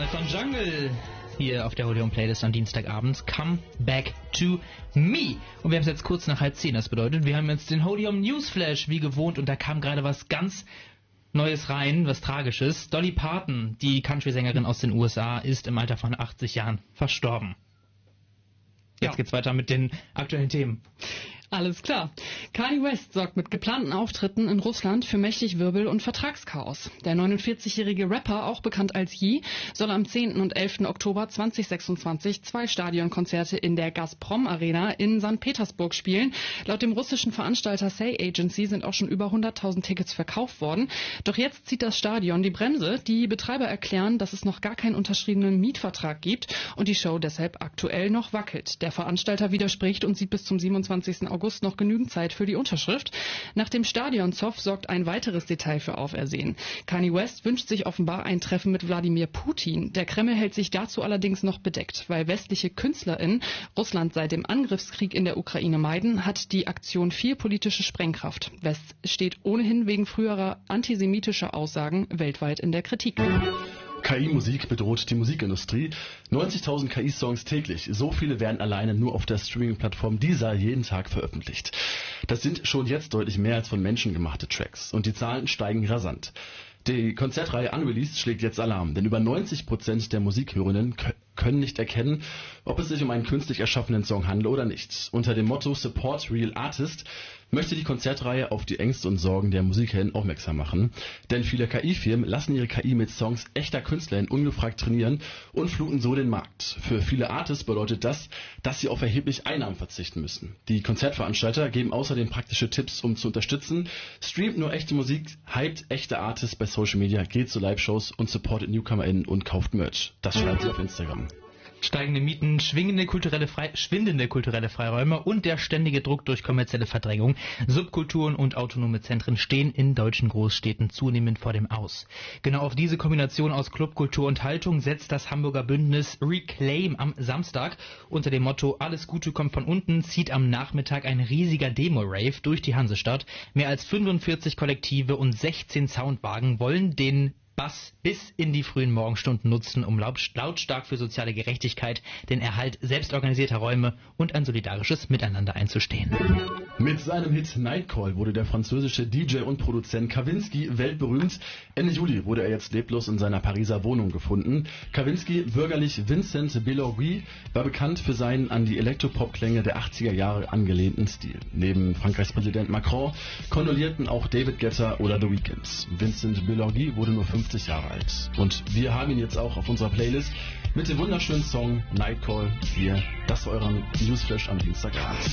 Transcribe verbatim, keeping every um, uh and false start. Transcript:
Von Jungle hier auf der Holy Home Playlist am Dienstagabend. Come Back to Me. Und wir haben es jetzt kurz nach halb zehn. Das bedeutet, wir haben jetzt den Holy Home Newsflash wie gewohnt und da kam gerade was ganz Neues rein, was Tragisches. Dolly Parton, die Country-Sängerin aus den U S A, ist im Alter von achtzig Jahren verstorben. Jetzt ja. geht's weiter mit den aktuellen Themen. Alles klar. Kanye West sorgt mit geplanten Auftritten in Russland für mächtig Wirbel und Vertragschaos. Der neunundvierzigjährige Rapper, auch bekannt als Yee, soll am zehnten und elften Oktober zweitausendsechsundzwanzig zwei Stadionkonzerte in der Gazprom Arena in Sankt Petersburg spielen. Laut dem russischen Veranstalter Say Agency sind auch schon über hunderttausend Tickets verkauft worden. Doch jetzt zieht das Stadion die Bremse. Die Betreiber erklären, dass es noch gar keinen unterschriebenen Mietvertrag gibt und die Show deshalb aktuell noch wackelt. Der Veranstalter widerspricht und sieht bis zum siebenundzwanzigsten August noch genügend Zeit für die Unterschrift. Nach dem Stadionzoff sorgt ein weiteres Detail für Aufersehen. Kanye West wünscht sich offenbar ein Treffen mit Wladimir Putin. Der Kreml hält sich dazu allerdings noch bedeckt. Weil westliche KünstlerInnen Russland seit dem Angriffskrieg in der Ukraine meiden, hat die Aktion viel politische Sprengkraft. West steht ohnehin wegen früherer antisemitischer Aussagen weltweit in der Kritik. K I-Musik bedroht die Musikindustrie. neunzigtausend K I-Songs täglich. So viele werden alleine nur auf der Streaming-Plattform Deezer jeden Tag veröffentlicht. Das sind schon jetzt deutlich mehr als von Menschen gemachte Tracks. Und die Zahlen steigen rasant. Die Konzertreihe Unreleased schlägt jetzt Alarm, denn über neunzig Prozent der Musikhörenden k- können nicht erkennen, ob es sich um einen künstlich erschaffenen Song handelt oder nicht. Unter dem Motto Support Real Artist möchte die Konzertreihe auf die Ängste und Sorgen der Musikhelden aufmerksam machen. Denn viele K I-Firmen lassen ihre K I mit Songs echter KünstlerInnen ungefragt trainieren und fluten so den Markt. Für viele Artists bedeutet das, dass sie auf erheblich Einnahmen verzichten müssen. Die Konzertveranstalter geben außerdem praktische Tipps, um zu unterstützen. Streamt nur echte Musik, hypt echte Artists bei Social Media, geht zu Live-Shows und supportet NewcomerInnen und kauft Merch. Das schreibt sie auf Instagram. Steigende Mieten, schwingende kulturelle Frei- schwindende kulturelle Freiräume und der ständige Druck durch kommerzielle Verdrängung. Subkulturen und autonome Zentren stehen in deutschen Großstädten zunehmend vor dem Aus. Genau auf diese Kombination aus Clubkultur und Haltung setzt das Hamburger Bündnis Reclaim am Samstag. Unter dem Motto Alles Gute kommt von unten zieht am Nachmittag ein riesiger Demo-Rave durch die Hansestadt. Mehr als fünfundvierzig Kollektive und sechzehn Soundwagen wollen den Bass bis in die frühen Morgenstunden nutzen, um lautstark für soziale Gerechtigkeit, den Erhalt selbstorganisierter Räume und ein solidarisches Miteinander einzustehen. Mit seinem Hit Nightcall wurde der französische D J und Produzent Kavinsky weltberühmt. Ende Juli wurde er jetzt leblos in seiner Pariser Wohnung gefunden. Kavinsky, bürgerlich Vincent Bellorgui, war bekannt für seinen an die Elektropop-Klänge der achtziger Jahre angelehnten Stil. Neben Frankreichs Präsident Macron kondolierten auch David Guetta oder The Weeknd. Vincent Bellorgui wurde nur fünfzig Jahre alt. Und wir haben ihn jetzt auch auf unserer Playlist mit dem wunderschönen Song Nightcall hier. Das war euer Newsflash am Dienstagabend.